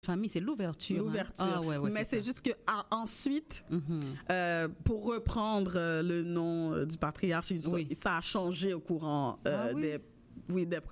famille, c'est l'ouverture. L'ouverture. Hein? Ah, ouais, mais c'est juste que ensuite, pour reprendre le nom du patriarche, ça a changé au courant des